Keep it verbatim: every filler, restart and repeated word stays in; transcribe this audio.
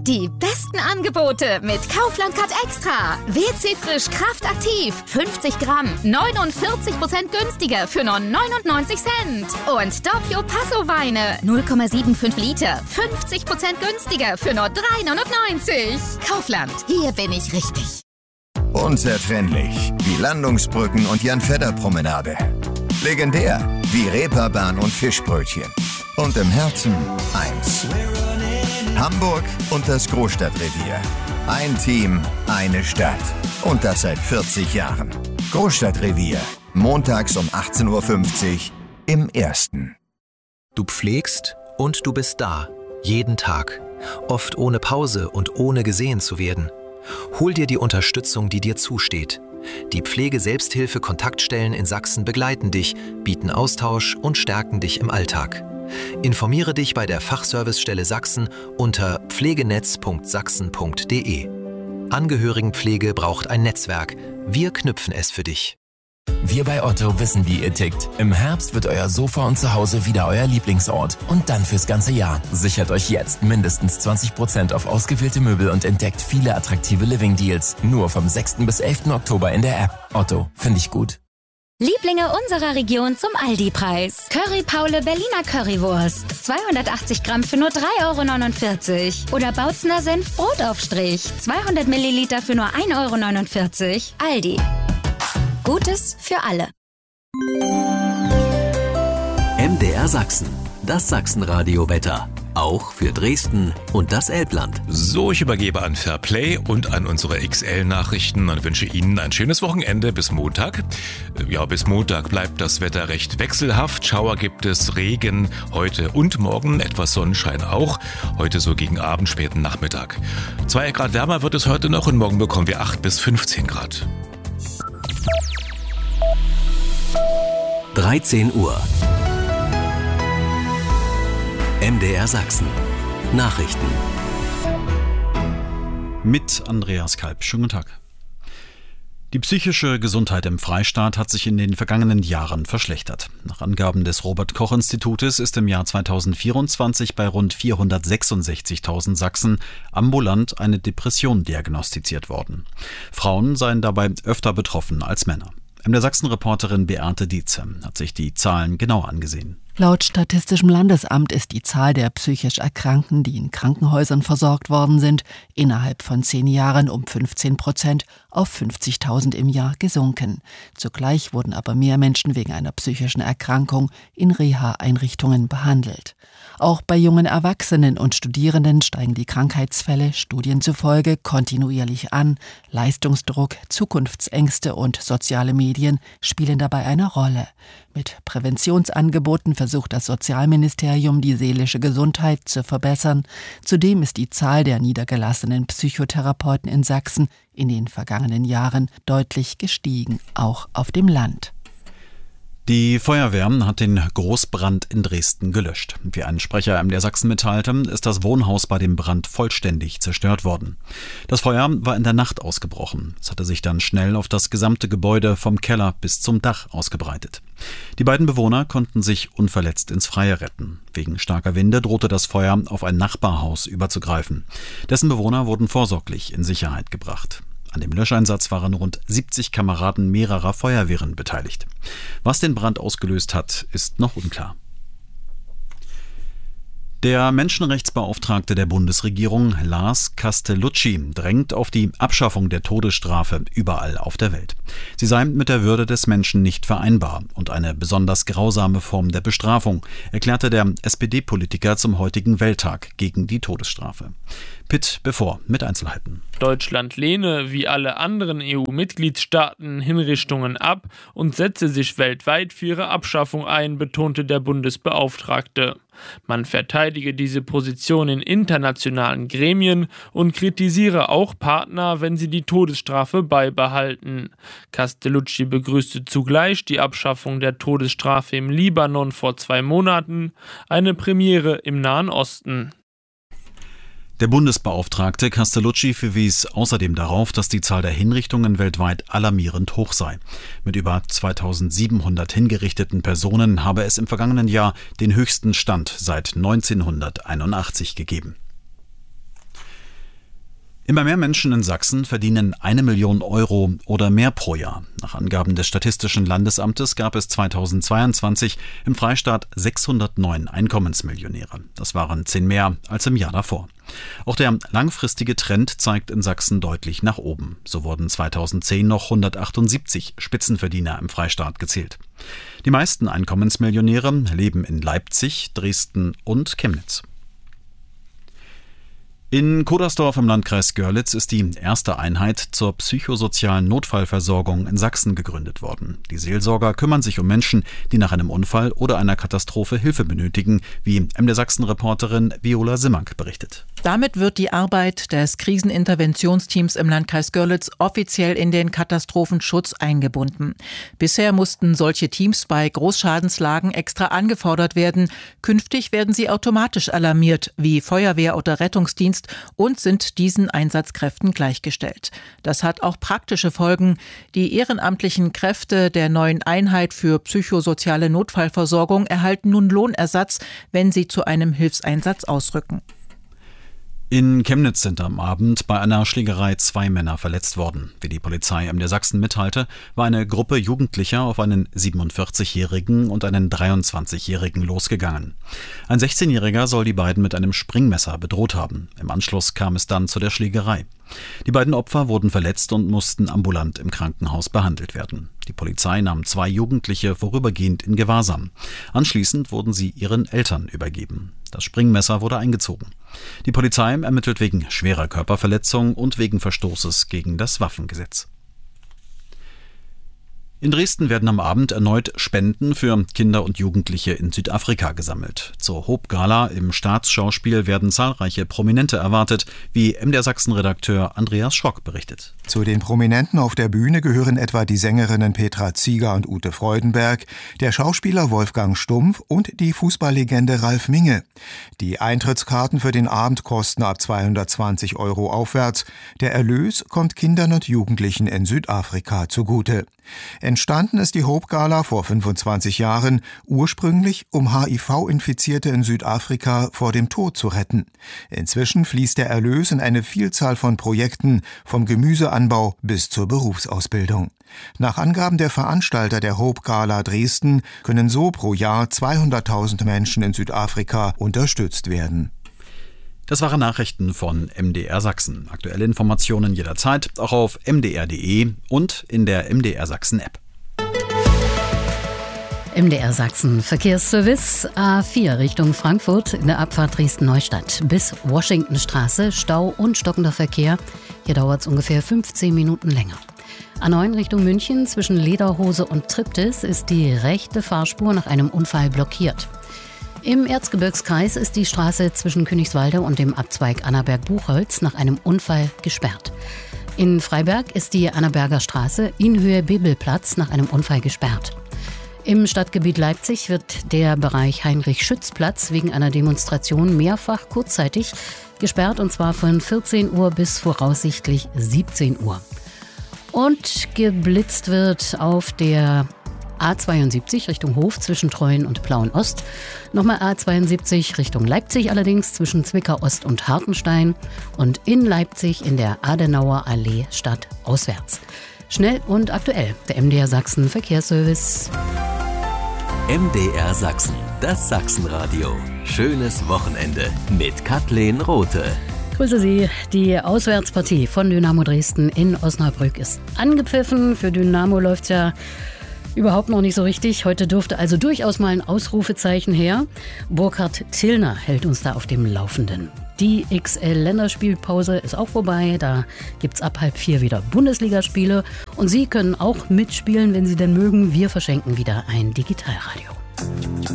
Die besten Angebote mit Kaufland Cut Extra. W C Frisch Kraft aktiv. fünfzig Gramm. neunundvierzig Prozent günstiger für nur neunundneunzig Cent. Und Doppio Passo Weine. null Komma fünfundsiebzig Liter. fünfzig Prozent günstiger für nur drei neunundneunzig. Kaufland. Hier bin ich richtig. Unzertrennlich wie Landungsbrücken und Jan-Fedder-Promenade. Legendär wie Reeperbahn und Fischbrötchen. Und im Herzen eins. Hamburg und das Großstadtrevier. Ein Team, eine Stadt. Und das seit vierzig Jahren. Großstadtrevier. Montags um achtzehn Uhr fünfzig im Ersten. Du pflegst und du bist da. Jeden Tag. Oft ohne Pause und ohne gesehen zu werden. Hol dir die Unterstützung, die dir zusteht. Die Pflege-Selbsthilfe-Kontaktstellen in Sachsen begleiten dich, bieten Austausch und stärken dich im Alltag. Informiere dich bei der Fachservicestelle Sachsen unter pflegenetz punkt sachsen punkt de. Angehörigenpflege braucht ein Netzwerk. Wir knüpfen es für dich. Wir bei Otto wissen, wie ihr tickt. Im Herbst wird euer Sofa und Zuhause wieder euer Lieblingsort. Und dann fürs ganze Jahr. Sichert euch jetzt mindestens zwanzig Prozent auf ausgewählte Möbel und entdeckt viele attraktive Living-Deals. Nur vom sechsten bis elften Oktober in der App. Otto, finde ich gut. Lieblinge unserer Region zum Aldi-Preis. Curry Paule Berliner Currywurst. zweihundertachtzig Gramm für nur drei Euro neunundvierzig. Oder Bautzner Senf Brotaufstrich. zweihundert Milliliter für nur ein Euro neunundvierzig. Aldi. Gutes für alle. M D R Sachsen. Das Sachsenradio-Wetter. Auch für Dresden und das Elbland. So, ich übergebe an Fairplay und an unsere X L-Nachrichten und wünsche Ihnen ein schönes Wochenende bis Montag. Ja, bis Montag bleibt das Wetter recht wechselhaft. Schauer gibt es, Regen heute und morgen, etwas Sonnenschein auch. Heute so gegen Abend, späten Nachmittag. zwei Grad wärmer wird es heute noch und morgen bekommen wir acht bis fünfzehn Grad. dreizehn Uhr. M D R Sachsen. Nachrichten. Mit Andreas Kalb. Schönen guten Tag. Die psychische Gesundheit im Freistaat hat sich in den vergangenen Jahren verschlechtert. Nach Angaben des Robert-Koch-Institutes ist im Jahr zweitausendvierundzwanzig bei rund vierhundertsechsundsechzigtausend Sachsen ambulant eine Depression diagnostiziert worden. Frauen seien dabei öfter betroffen als Männer. M D R Sachsen-Reporterin Beate Dietze hat sich die Zahlen genauer angesehen. Laut Statistischem Landesamt ist die Zahl der psychisch Erkrankten, die in Krankenhäusern versorgt worden sind, innerhalb von zehn Jahren um fünfzehn Prozent auf fünfzigtausend im Jahr gesunken. Zugleich wurden aber mehr Menschen wegen einer psychischen Erkrankung in Reha-Einrichtungen behandelt. Auch bei jungen Erwachsenen und Studierenden steigen die Krankheitsfälle Studien zufolge kontinuierlich an. Leistungsdruck, Zukunftsängste und soziale Medien spielen dabei eine Rolle. Mit Präventionsangeboten versucht das Sozialministerium, die seelische Gesundheit zu verbessern. Zudem ist die Zahl der niedergelassenen Psychotherapeuten in Sachsen in den vergangenen Jahren deutlich gestiegen, auch auf dem Land. Die Feuerwehr hat den Großbrand in Dresden gelöscht. Wie ein Sprecher M D R Sachsen mitteilte, ist das Wohnhaus bei dem Brand vollständig zerstört worden. Das Feuer war in der Nacht ausgebrochen. Es hatte sich dann schnell auf das gesamte Gebäude vom Keller bis zum Dach ausgebreitet. Die beiden Bewohner konnten sich unverletzt ins Freie retten. Wegen starker Winde drohte das Feuer auf ein Nachbarhaus überzugreifen. Dessen Bewohner wurden vorsorglich in Sicherheit gebracht. An dem Löscheinsatz waren rund siebzig Kameraden mehrerer Feuerwehren beteiligt. Was den Brand ausgelöst hat, ist noch unklar. Der Menschenrechtsbeauftragte der Bundesregierung, Lars Castellucci, drängt auf die Abschaffung der Todesstrafe überall auf der Welt. Sie sei mit der Würde des Menschen nicht vereinbar und eine besonders grausame Form der Bestrafung, erklärte der S P D-Politiker zum heutigen Welttag gegen die Todesstrafe. Pitt bevor mit Einzelheiten. Deutschland lehne, wie alle anderen E U-Mitgliedstaaten, Hinrichtungen ab und setze sich weltweit für ihre Abschaffung ein, betonte der Bundesbeauftragte. Man verteidige diese Position in internationalen Gremien und kritisiere auch Partner, wenn sie die Todesstrafe beibehalten. Castellucci begrüßte zugleich die Abschaffung der Todesstrafe im Libanon vor zwei Monaten, eine Premiere im Nahen Osten. Der Bundesbeauftragte Castellucci verwies außerdem darauf, dass die Zahl der Hinrichtungen weltweit alarmierend hoch sei. Mit über zweitausendsiebenhundert hingerichteten Personen habe es im vergangenen Jahr den höchsten Stand seit neunzehnhunderteinundachtzig gegeben. Immer mehr Menschen in Sachsen verdienen eine Million Euro oder mehr pro Jahr. Nach Angaben des Statistischen Landesamtes gab es zweitausendzweiundzwanzig im Freistaat sechshundertneun Einkommensmillionäre. Das waren zehn mehr als im Jahr davor. Auch der langfristige Trend zeigt in Sachsen deutlich nach oben. So wurden zweitausendzehn noch hundertachtundsiebzig Spitzenverdiener im Freistaat gezählt. Die meisten Einkommensmillionäre leben in Leipzig, Dresden und Chemnitz. In Kodersdorf im Landkreis Görlitz ist die erste Einheit zur psychosozialen Notfallversorgung in Sachsen gegründet worden. Die Seelsorger kümmern sich um Menschen, die nach einem Unfall oder einer Katastrophe Hilfe benötigen, wie M D Sachsen-Reporterin Viola Simmank berichtet. Damit wird die Arbeit des Kriseninterventionsteams im Landkreis Görlitz offiziell in den Katastrophenschutz eingebunden. Bisher mussten solche Teams bei Großschadenslagen extra angefordert werden. Künftig werden sie automatisch alarmiert, wie Feuerwehr oder Rettungsdienst, und sind diesen Einsatzkräften gleichgestellt. Das hat auch praktische Folgen. Die ehrenamtlichen Kräfte der neuen Einheit für psychosoziale Notfallversorgung erhalten nun Lohnersatz, wenn sie zu einem Hilfseinsatz ausrücken. In Chemnitz sind am Abend bei einer Schlägerei zwei Männer verletzt worden. Wie die Polizei M D Sachsen mitteilte, war eine Gruppe Jugendlicher auf einen siebenundvierzigjährigen und einen dreiundzwanzigjährigen losgegangen. Ein sechzehnjähriger soll die beiden mit einem Springmesser bedroht haben. Im Anschluss kam es dann zu der Schlägerei. Die beiden Opfer wurden verletzt und mussten ambulant im Krankenhaus behandelt werden. Die Polizei nahm zwei Jugendliche vorübergehend in Gewahrsam. Anschließend wurden sie ihren Eltern übergeben. Das Springmesser wurde eingezogen. Die Polizei ermittelt wegen schwerer Körperverletzung und wegen Verstoßes gegen das Waffengesetz. In Dresden werden am Abend erneut Spenden für Kinder und Jugendliche in Südafrika gesammelt. Zur Hope-Gala im Staatsschauspiel werden zahlreiche Prominente erwartet, wie M D R Sachsen-Redakteur Andreas Schrock berichtet. Zu den Prominenten auf der Bühne gehören etwa die Sängerinnen Petra Zieger und Ute Freudenberg, der Schauspieler Wolfgang Stumpf und die Fußballlegende Ralf Minge. Die Eintrittskarten für den Abend kosten ab zweihundertzwanzig Euro aufwärts. Der Erlös kommt Kindern und Jugendlichen in Südafrika zugute. Entstanden ist die Hope-Gala vor fünfundzwanzig Jahren, ursprünglich um H I V-Infizierte in Südafrika vor dem Tod zu retten. Inzwischen fließt der Erlös in eine Vielzahl von Projekten, vom Gemüseanbau bis zur Berufsausbildung. Nach Angaben der Veranstalter der Hope-Gala Dresden können so pro Jahr zweihunderttausend Menschen in Südafrika unterstützt werden. Das waren Nachrichten von M D R Sachsen. Aktuelle Informationen jederzeit, auch auf m d r punkt d e und in der M D R Sachsen App. M D R Sachsen Verkehrsservice A vier Richtung Frankfurt in der Abfahrt Dresden-Neustadt bis Washingtonstraße, Stau und stockender Verkehr. Hier dauert es ungefähr fünfzehn Minuten länger. A neun Richtung München zwischen Lederhose und Triptis ist die rechte Fahrspur nach einem Unfall blockiert. Im Erzgebirgskreis ist die Straße zwischen Königswalde und dem Abzweig Annaberg-Buchholz nach einem Unfall gesperrt. In Freiberg ist die Annaberger Straße in Höhe Bebelplatz nach einem Unfall gesperrt. Im Stadtgebiet Leipzig wird der Bereich Heinrich-Schütz-Platz wegen einer Demonstration mehrfach kurzzeitig gesperrt, und zwar von vierzehn Uhr bis voraussichtlich siebzehn Uhr. Und geblitzt wird auf der A zweiundsiebzig Richtung Hof zwischen Treuen und Plauen-Ost. Nochmal A zweiundsiebzig Richtung Leipzig allerdings zwischen Zwickau-Ost und Hartenstein. Und in Leipzig in der Adenauer Allee stadtauswärts. Schnell und aktuell, der M D R Sachsen Verkehrsservice. M D R Sachsen, das Sachsenradio. Schönes Wochenende mit Kathleen Rothe. Grüße Sie. Die Auswärtspartie von Dynamo Dresden in Osnabrück ist angepfiffen. Für Dynamo läuft es ja überhaupt noch nicht so richtig. Heute dürfte also durchaus mal ein Ausrufezeichen her. Burkhard Tillner hält uns da auf dem Laufenden. Die X L-Länderspielpause ist auch vorbei. Da gibt es ab halb vier wieder Bundesligaspiele. Und Sie können auch mitspielen, wenn Sie denn mögen. Wir verschenken wieder ein Digitalradio.